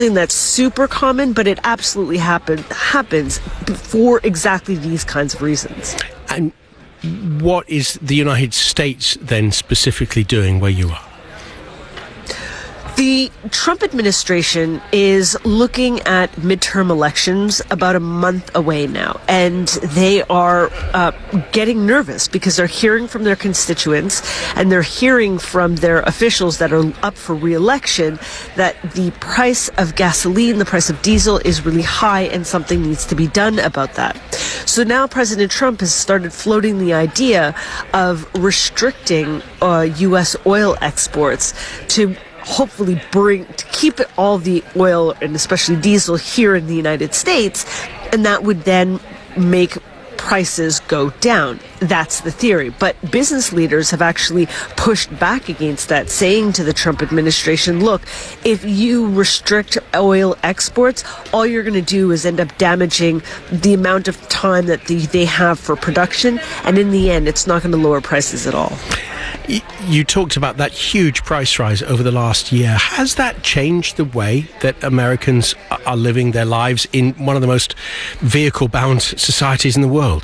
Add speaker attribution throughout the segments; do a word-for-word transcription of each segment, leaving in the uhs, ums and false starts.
Speaker 1: that's super common, but it absolutely happen, happens for exactly these kinds of reasons.
Speaker 2: And what is the United States then specifically doing where you are?
Speaker 1: The Trump administration is looking at midterm elections about a month away now, and they are uh, getting nervous because they're hearing from their constituents and they're hearing from their officials that are up for re-election that the price of gasoline, the price of diesel is really high and something needs to be done about that. So now President Trump has started floating the idea of restricting uh, U S oil exports to hopefully bring to keep it, all the oil and especially diesel here in the United States, and that would then make prices go down. That's the theory. But business leaders have actually pushed back against that, saying to the Trump administration, look, if you restrict oil exports, all you're going to do is end up damaging the amount of time that the, they have for production, and in the end, it's not going to lower prices at all.
Speaker 2: You talked about that huge price rise over the last year. Has that changed the way that Americans are living their lives in one of the most vehicle-bound societies in the world?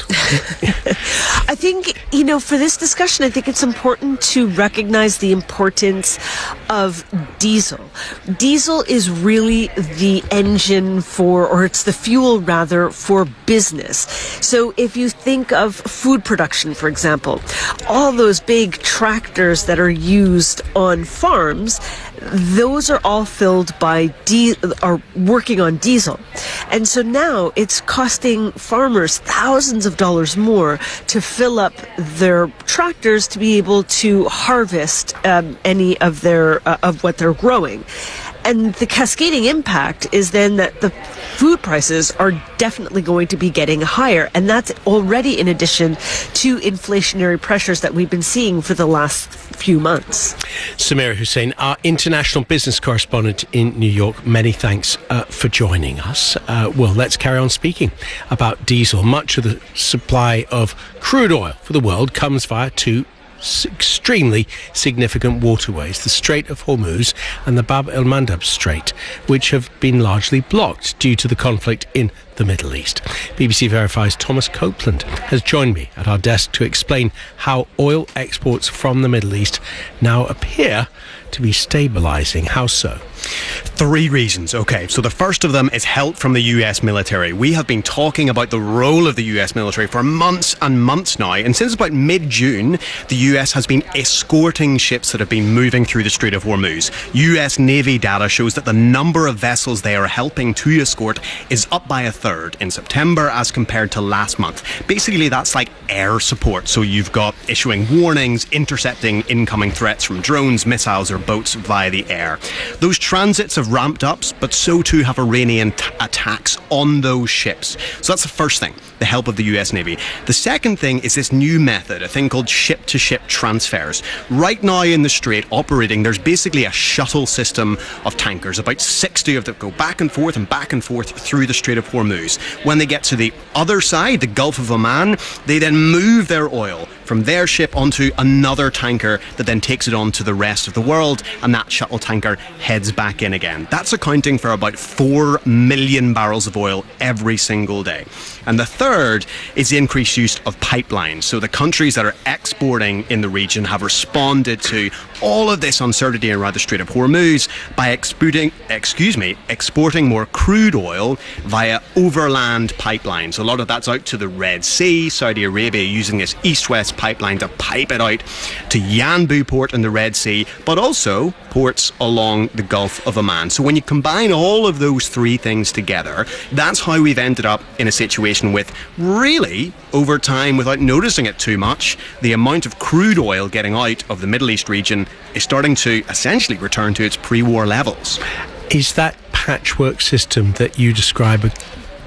Speaker 1: I think, you know, for this discussion, I think it's important to recognize the importance of diesel. Diesel is really the engine for, or it's the fuel rather, for business. So if you think of food production, for example, all those big tractors that are used on farms, those are all filled by di- are working on diesel. And so now it's costing farmers thousands of dollars more to fill up their tractors to be able to harvest um, any of their uh, of what they're growing. And the cascading impact is then that the food prices are definitely going to be getting higher. And that's already in addition to inflationary pressures that we've been seeing for the last few months.
Speaker 2: Samira Hussain, our international business correspondent in New York, many thanks uh, for joining us. Uh, well, let's carry on speaking about diesel. Much of the supply of crude oil for the world comes via two extremely significant waterways, the Strait of Hormuz and the Bab el-Mandeb Strait, which have been largely blocked due to the conflict in the Middle East. B B C Verify's Thomas Copeland has joined me at our desk to explain how oil exports from the Middle East now appear to be stabilising. How so?
Speaker 3: Three reasons. Okay, so the first of them is help from the U S military. We have been talking about the role of the U S military for months and months now, and since about mid-June, the U S has been escorting ships that have been moving through the Strait of Hormuz. U S Navy data shows that the number of vessels they are helping to escort is up by a third in September as compared to last month. Basically, that's like air support. So you've got issuing warnings, intercepting incoming threats from drones, missiles, or boats via the air. Those transits have ramped up, but so too have Iranian t- attacks on those ships. So that's the first thing, the help of the U S Navy. The second thing is this new method, a thing called ship-to-ship transfers. Right now in the Strait operating, there's basically a shuttle system of tankers, about sixty of them go back and forth and back and forth through the Strait of Hormuz. When they get to the other side, the Gulf of Oman, they then move their oil from their ship onto another tanker that then takes it on to the rest of the world, and that shuttle tanker heads back in again. That's accounting for about four million barrels of oil every single day. And the third is the increased use of pipelines. So the countries that are exporting in the region have responded to all of this uncertainty around the Strait of Hormuz by exporting, excuse me, exporting more crude oil via overland pipelines. A lot of that's out to the Red Sea. Saudi Arabia using this east-west pipeline to pipe it out to Yanbu port in the Red Sea, but also ports along the Gulf of Oman. So when you combine all of those three things together, that's how we've ended up in a situation with, really, over time, without noticing it too much, the amount of crude oil getting out of the Middle East region is starting to essentially return to its pre-war levels.
Speaker 2: Is that patchwork system that you describe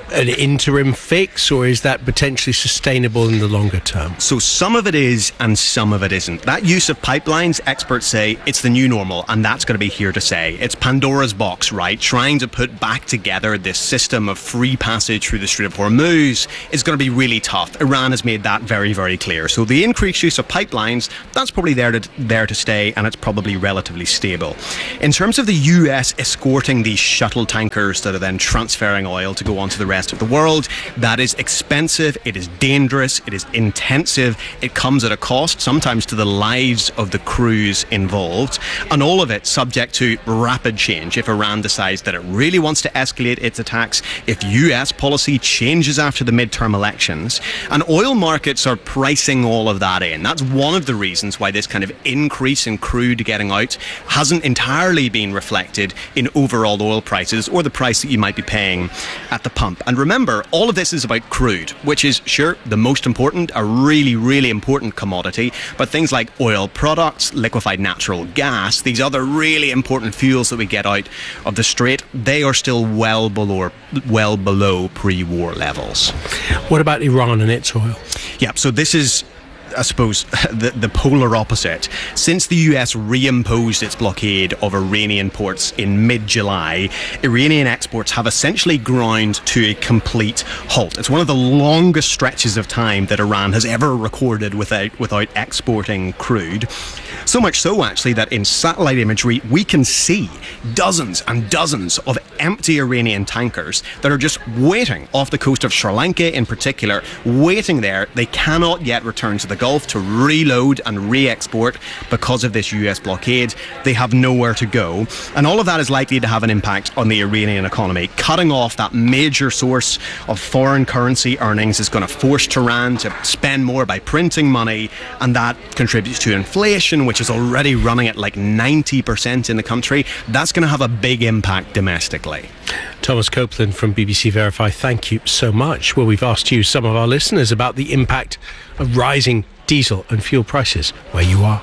Speaker 2: an interim fix, or is that potentially sustainable in the longer term?
Speaker 3: So some of it is and some of it isn't. That use of pipelines, experts say it's the new normal, and that's going to be here to stay. It's Pandora's box, right? Trying to put back together this system of free passage through the Strait of Hormuz is going to be really tough. Iran has made that very, very clear. So the increased use of pipelines, that's probably there to, there to stay, and it's probably relatively stable. In terms of the U S escorting these shuttle tankers that are then transferring oil to go on to the rest of the world, that is expensive, it is dangerous, it is intensive, it comes at a cost, sometimes to the lives of the crews involved, and all of it subject to rapid change. If Iran decides that it really wants to escalate its attacks, if U S policy changes after the midterm elections, and oil markets are pricing all of that in. That's one of the reasons why this kind of increase in crude getting out hasn't entirely been reflected in overall oil prices or the price that you might be paying at the pump. And remember, all of this is about crude, which is, sure, the most important, a really, really important commodity, but things like oil products, liquefied natural gas, these other really important fuels that we get out of the Strait, they are still well below, well below pre-war levels.
Speaker 2: What about Iran and its oil?
Speaker 3: Yeah, so this is, I suppose, the, the polar opposite. Since the U S reimposed its blockade of Iranian ports in mid-July, Iranian exports have essentially ground to a complete halt. It's one of the longest stretches of time that Iran has ever recorded without, without exporting crude. So much so, actually, that in satellite imagery, we can see dozens and dozens of empty Iranian tankers that are just waiting off the coast of Sri Lanka in particular, waiting there. They cannot yet return to the Gulf to reload and re-export because of this U S blockade. They have nowhere to go. And all of that is likely to have an impact on the Iranian economy. Cutting off that major source of foreign currency earnings is going to force Tehran to spend more by printing money, and that contributes to inflation, which is already running at like ninety percent in the country. That's going to have a big impact domestically.
Speaker 2: Thomas Copeland from B B C Verify, thank you so much. Well, we've asked you, some of our listeners, about the impact of rising diesel and fuel prices where you are.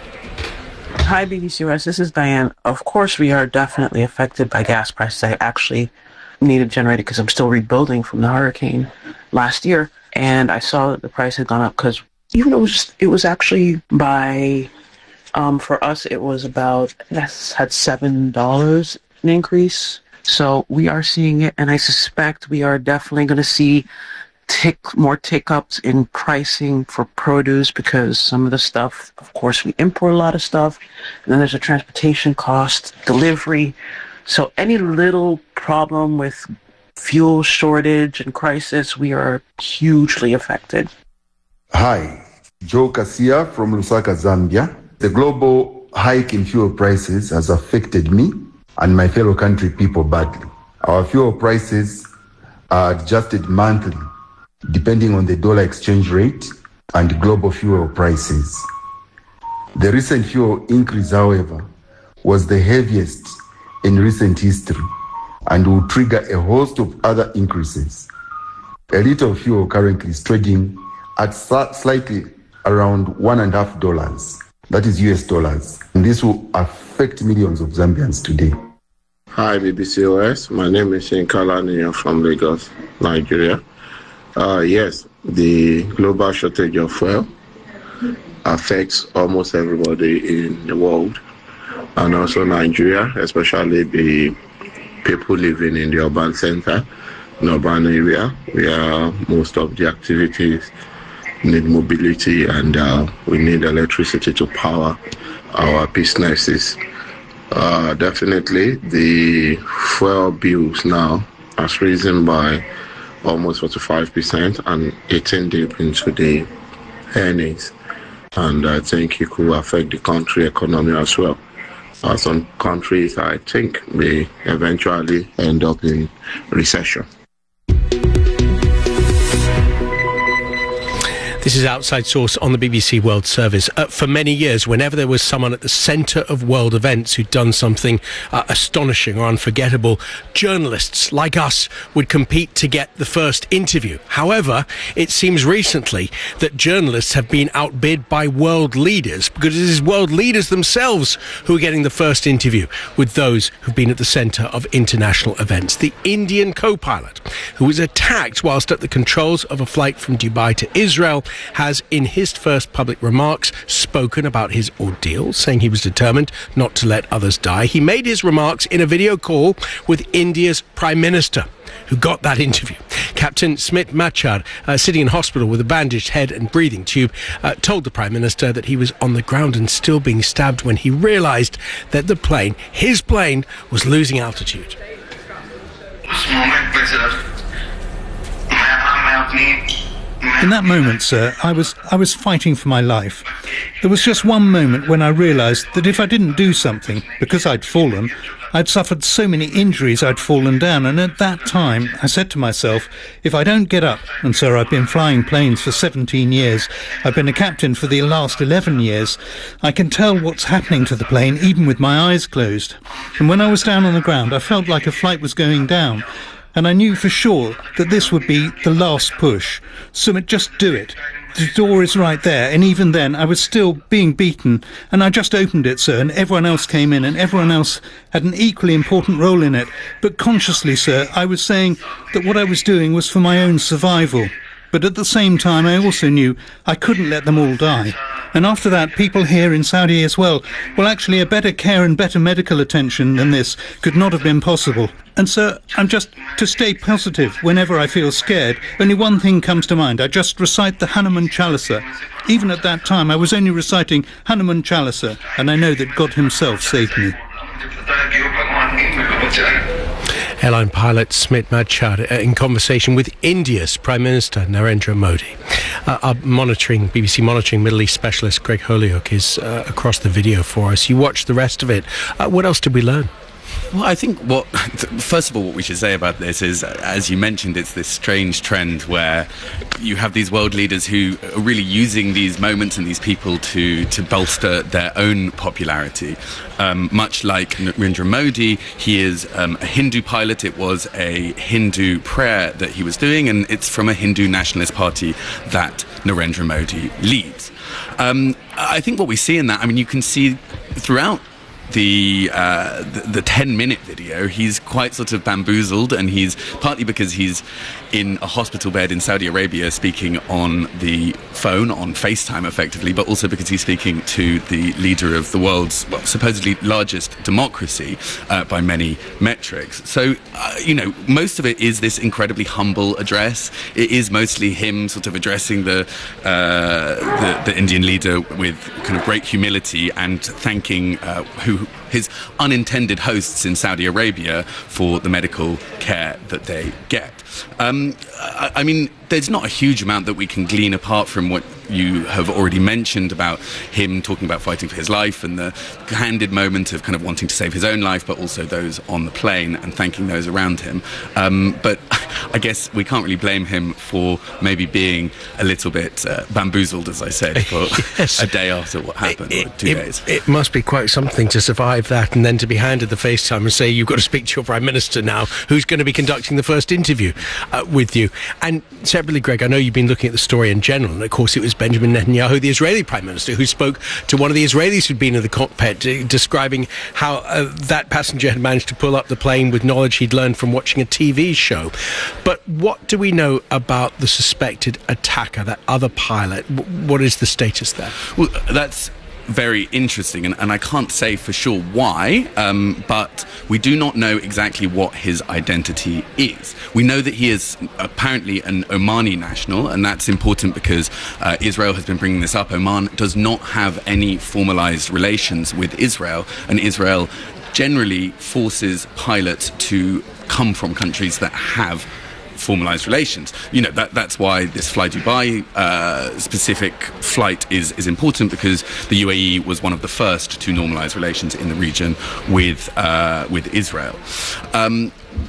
Speaker 4: Hi, B B C West. This is Diane. Of course, we are definitely affected by gas prices. I actually need a generator because I'm still rebuilding from the hurricane last year, and I saw that the price had gone up because even though it was, it was actually by, um, for us, it was about, that's had seven dollars an increase. So we are seeing it, and I suspect we are definitely going to see tick more tick-ups in pricing for produce because some of the stuff, of course, we import a lot of stuff, and then there's a transportation cost, delivery. So any little problem with fuel shortage and crisis, we are hugely affected.
Speaker 5: Hi, Joe Kasia from Lusaka, Zambia. The global hike in fuel prices has affected me and my fellow country people badly. Our fuel prices are adjusted monthly, depending on the dollar exchange rate and global fuel prices. The recent fuel increase, however, was the heaviest in recent history and will trigger a host of other increases. A liter of fuel currently is trading at slightly around one and a half dollars. That is U S dollars. And this will affect millions of Zambians today.
Speaker 6: Hi, B B C O S. My name is Shane Kalani from Lagos, Nigeria. Uh, yes, the global shortage of fuel affects almost everybody in the world, and also Nigeria, especially the people living in the urban center, in urban area, where most of the activities need mobility, and uh, we need electricity to power our businesses. Uh, definitely, the fuel bills now has risen by almost forty-five percent and eating deep into the earnings. And I think it could affect the country economy as well. Uh, some countries, I think, may eventually end up in recession.
Speaker 2: This is Outside Source on the B B C World Service. Uh, for many years, whenever there was someone at the centre of world events who'd done something uh, astonishing or unforgettable, journalists like us would compete to get the first interview. However, it seems recently that journalists have been outbid by world leaders, because it is world leaders themselves who are getting the first interview with those who've been at the centre of international events. The Indian co-pilot, who was attacked whilst at the controls of a flight from Dubai to Israel, has, in his first public remarks, spoken about his ordeal, saying he was determined not to let others die. He made his remarks in a video call with India's Prime Minister, who got that interview. Captain Smit Machar, uh, sitting in hospital with a bandaged head and breathing tube, uh, told the Prime Minister that he was on the ground and still being stabbed when he realised that the plane, his plane, was losing altitude.
Speaker 7: In that moment, sir, I was I was fighting for my life. There was just one moment when I realised that if I didn't do something, because I'd fallen, I'd suffered so many injuries I'd fallen down, and at that time I said to myself, if I don't get up, and sir, I've been flying planes for seventeen years, I've been a captain for the last eleven years, I can tell what's happening to the plane even with my eyes closed. And when I was down on the ground, I felt like a flight was going down. And I knew for sure that this would be the last push. Sumit, just do it. The door is right there, and even then I was still being beaten, and I just opened it, sir, and everyone else came in, and everyone else had an equally important role in it. But consciously, sir, I was saying that what I was doing was for my own survival. But at the same time, I also knew I couldn't let them all die. And after that, people here in Saudi as well, well, actually, a better care and better medical attention than this could not have been possible. And, sir, I'm just to stay positive whenever I feel scared. Only one thing comes to mind. I just recite the Hanuman Chalisa. Even at that time, I was only reciting Hanuman Chalisa, and I know that God himself saved me.
Speaker 2: Airline pilot Smit Machar in conversation with India's Prime Minister Narendra Modi. Uh, our monitoring, B B C monitoring Middle East specialist Greg Holyoke is uh, across the video for us. You watched the rest of it. Uh, what else did we learn?
Speaker 8: Well, I think what, first of all, what we should say about this is, as you mentioned, it's this strange trend where you have these world leaders who are really using these moments and these people to, to bolster their own popularity. Um, much like Narendra Modi, he is um, a Hindu pilot. It was a Hindu prayer that he was doing, and it's from a Hindu nationalist party that Narendra Modi leads. Um, I think what we see in that, I mean, you can see throughout The, uh, the the ten minute video, he's quite sort of bamboozled, and he's partly because he's in a hospital bed in Saudi Arabia speaking on the phone, on FaceTime effectively, but also because he's speaking to the leader of the world's, well, supposedly largest democracy uh, by many metrics. So, uh, you know, most of it is this incredibly humble address. It is mostly him sort of addressing the, uh, the, the Indian leader with kind of great humility and thanking uh, who his unintended hosts in Saudi Arabia for the medical care that they get. Um, I, I mean, there's not a huge amount that we can glean apart from what you have already mentioned about him talking about fighting for his life and the candid moment of kind of wanting to save his own life, but also those on the plane, and thanking those around him. Um, but I guess we can't really blame him for maybe being a little bit uh, bamboozled, as I said, for yes. a day after what happened, it, or two
Speaker 2: it,
Speaker 8: days.
Speaker 2: It must be quite something to survive that, and then to be handed the FaceTime and say, you've got to speak to your Prime Minister now, who's going to be conducting the first interview uh, with you. And separately, Greg, I know you've been looking at the story in general, and of course it was Benjamin Netanyahu, the Israeli Prime Minister, who spoke to one of the Israelis who'd been in the cockpit, uh, describing how uh, that passenger had managed to pull up the plane with knowledge he'd learned from watching a T V show. But what do we know about the suspected attacker, that other pilot? W- what is the status there?
Speaker 8: Well, that's very interesting, and, and I can't say for sure why, um, but we do not know exactly what his identity is. We know that he is apparently an Omani national, and that's important because uh, Israel has been bringing this up. Oman does not have any formalized relations with Israel, and Israel generally forces pilots to come from countries that have formalized relations. You know, that that's why this Fly Dubai uh, specific flight is is important, because the U A E was one of the first to normalize relations in the region with uh, with Israel. Um,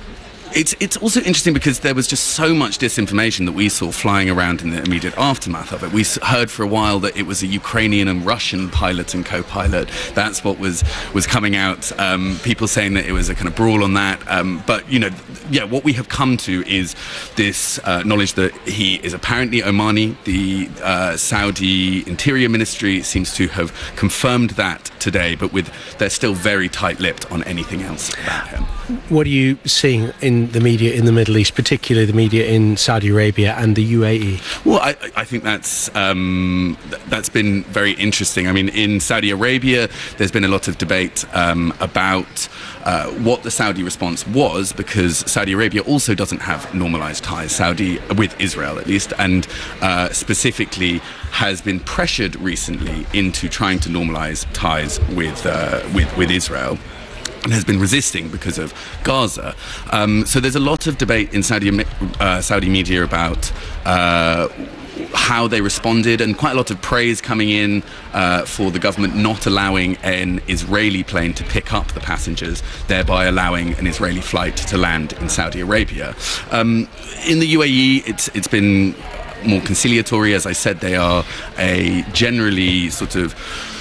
Speaker 8: It's it's also interesting because there was just so much disinformation that we saw flying around in the immediate aftermath of it. We heard for a while that it was a Ukrainian and Russian pilot and co-pilot. That's what was was coming out. Um, people saying that it was a kind of brawl on that. Um, but you know, yeah, what we have come to is this uh, knowledge that he is apparently Omani. The uh, Saudi Interior Ministry seems to have confirmed that today, but with they're still very tight-lipped on anything else about him.
Speaker 2: What are you seeing in the media in the Middle East, particularly the media in Saudi Arabia and the U A E?
Speaker 8: Well, I, I think that's um, that's been very interesting. I mean, in Saudi Arabia, there's been a lot of debate um, about uh, what the Saudi response was, because Saudi Arabia also doesn't have normalized ties, Saudi with Israel at least, and uh, specifically has been pressured recently into trying to normalize ties with uh, with with Israel, and has been resisting because of Gaza. Um, so there's a lot of debate in Saudi uh, Saudi media about uh, how they responded, and quite a lot of praise coming in uh, for the government not allowing an Israeli plane to pick up the passengers, thereby allowing an Israeli flight to land in Saudi Arabia. Um, in the U A E, it's it's been more conciliatory. As I said, they are a generally sort of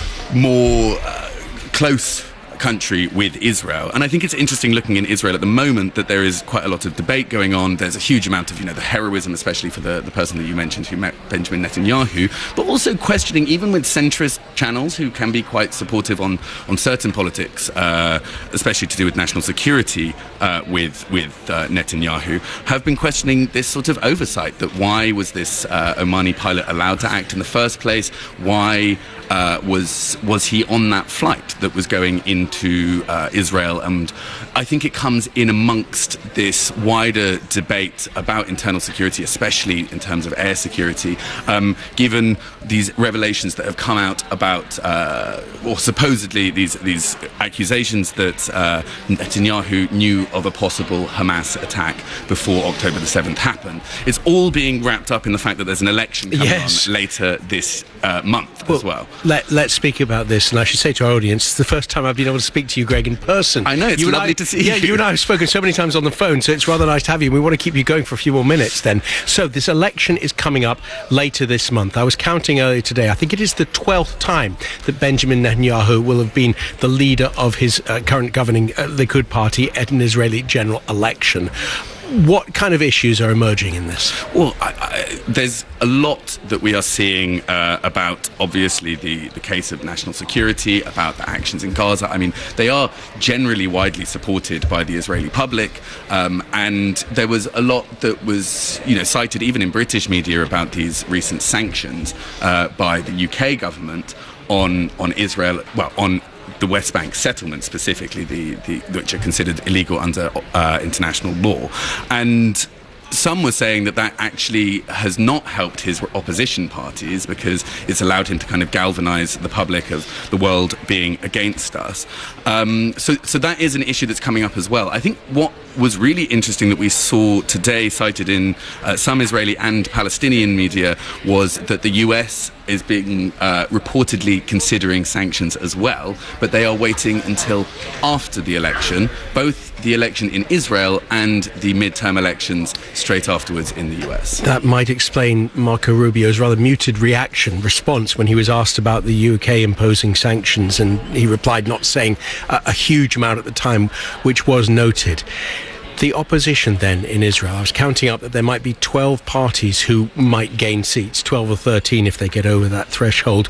Speaker 8: more uh, close country with Israel, and I think it's interesting looking in Israel at the moment that there is quite a lot of debate going on. There's a huge amount of, you know, the heroism, especially for the, the person that you mentioned who met Benjamin Netanyahu, but also questioning even with centrist channels who can be quite supportive on on certain politics, uh, especially to do with national security uh, with with uh, Netanyahu, have been questioning this sort of oversight, that why was this uh, Omani pilot allowed to act in the first place? Why uh, was was he on that flight that was going in to uh, Israel? And I think it comes in amongst this wider debate about internal security, especially in terms of air security, um, given these revelations that have come out about, uh, or supposedly these these accusations that uh, Netanyahu knew of a possible Hamas attack before October the seventh happened. It's all being wrapped up in the fact that there's an election coming
Speaker 2: yes.
Speaker 8: on later this uh, month
Speaker 2: well,
Speaker 8: as well.
Speaker 2: Let, let's speak about this, and I should say to our audience, it's the first time I've been able to speak to you, Greg, in person.
Speaker 8: I know, it's
Speaker 2: you
Speaker 8: lovely
Speaker 2: I,
Speaker 8: to see
Speaker 2: yeah,
Speaker 8: you.
Speaker 2: Yeah, you and I have spoken so many times on the phone, so it's rather nice to have you. We want to keep you going for a few more minutes then. So this election is coming up later this month. I was counting earlier today. I think it is the twelfth time that Benjamin Netanyahu will have been the leader of his uh, current governing uh, Likud party at an Israeli general election. What kind of issues are emerging in this?
Speaker 8: Well, I, I, there's a lot that we are seeing uh, about, obviously, the, the case of national security, about the actions in Gaza. I mean, they are generally widely supported by the Israeli public, um, and there was a lot that was, you know, cited even in British media about these recent sanctions uh, by the U K government on on Israel, well, on the West Bank settlements specifically, the, the which are considered illegal under uh, international law. And some were saying that that actually has not helped his opposition parties, because it's allowed him to kind of galvanize the public of the world being against us. Um, so, so that is an issue that's coming up as well. I think what was really interesting that we saw today, cited in uh, some Israeli and Palestinian media, was that the U S is being uh, reportedly considering sanctions as well, but they are waiting until after the election, both the election in Israel and the midterm elections straight afterwards in the U S.
Speaker 2: That might explain Marco Rubio's rather muted reaction, response, when he was asked about the U K imposing sanctions, and he replied not saying a, a huge amount at the time, which was noted. The opposition then in Israel, I was counting up that there might be twelve parties who might gain seats, twelve or thirteen if they get over that threshold.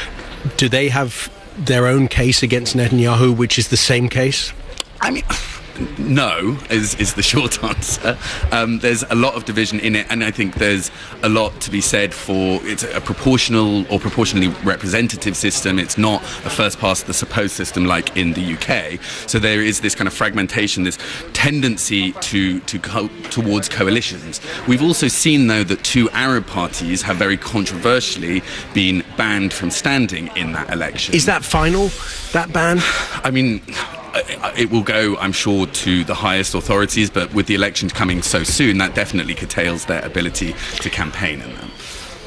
Speaker 2: Do they have their own case against Netanyahu, which is the same case?
Speaker 8: I mean, no, is, is the short answer. Um, there's a lot of division in it, and I think there's a lot to be said for it's a proportional or proportionally representative system. It's not a first past the supposed system like in the U K. So there is this kind of fragmentation, this tendency to, to go towards coalitions. We've also seen, though, that two Arab parties have very controversially been banned from standing in that election.
Speaker 2: Is that final, that ban?
Speaker 8: I mean, it will go, I'm sure, to the highest authorities, but with the election coming so soon, that definitely curtails their ability to campaign in them.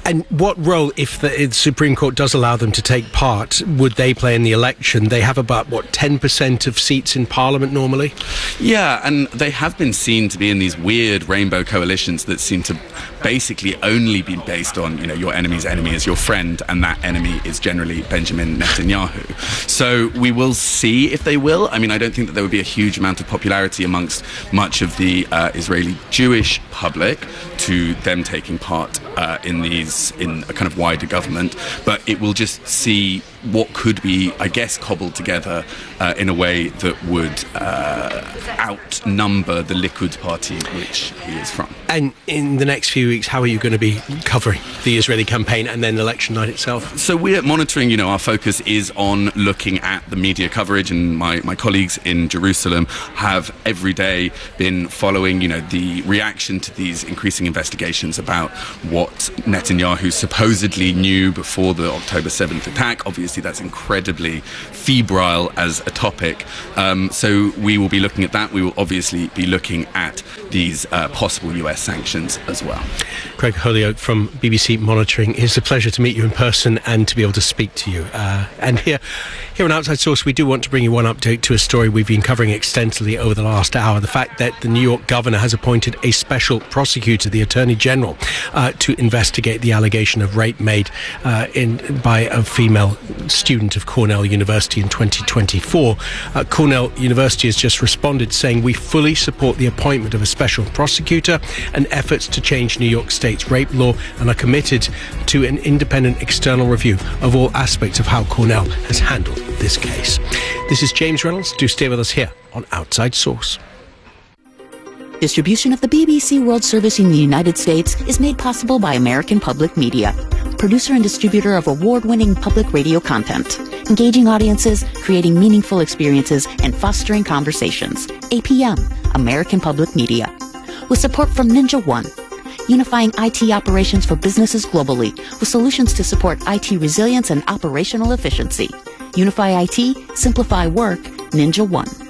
Speaker 2: And what role, if the, if the Supreme Court does allow them to take part, would they play in the election? They have about, what, ten percent of seats in Parliament normally?
Speaker 8: Yeah, and they have been seen to be in these weird rainbow coalitions that seem to basically only be based on, you know, your enemy's enemy is your friend, and that enemy is generally Benjamin Netanyahu. So we will see if they will. I mean, I don't think that there would be a huge amount of popularity amongst much of the uh, Israeli Jewish public to them taking part uh, in these, in a kind of wider government, but it will just see what could be, I guess, cobbled together uh, in a way that would uh, outnumber the Likud party, which he is from.
Speaker 2: And in the next few weeks, how are you going to be covering the Israeli campaign and then election night itself?
Speaker 8: So we're monitoring, you know, our focus is on looking at the media coverage, and my, my colleagues in Jerusalem have every day been following, you know, the reaction to these increasing investigations about what Netanyahu supposedly knew before the October seventh attack. Obviously, that's incredibly febrile as a topic. Um, so we will be looking at that. We will obviously be looking at these uh, possible U S sanctions as well.
Speaker 2: Craig Holyoake from B B C Monitoring. It's a pleasure to meet you in person and to be able to speak to you. Uh, and here, here on Outside Source, we do want to bring you one update to a story we've been covering extensively over the last hour. The fact that the New York governor has appointed a special prosecutor, the Attorney General, uh, to investigate the allegation of rape made uh, in by a female student of Cornell University in twenty twenty-four. Uh, Cornell University has just responded saying, "We fully support the appointment of a special prosecutor and efforts to change New York State's rape law, and are committed to an independent external review of all aspects of how Cornell has handled this case." This is James Reynolds. Do stay with us here on Outside Source.
Speaker 9: Distribution of the B B C World Service in the United States is made possible by American Public Media, producer and distributor of award-winning public radio content, engaging audiences, creating meaningful experiences, and fostering conversations. A P M, American Public Media. With support from Ninja One, unifying I T operations for businesses globally with solutions to support I T resilience and operational efficiency. Unify I T, simplify work, Ninja One.